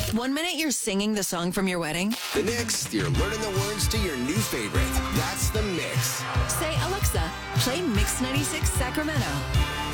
1 minute you're singing the song from your wedding. The next, you're learning the words to your new favorite. That's The Mix. Say, Alexa, play Mix 96 Sacramento.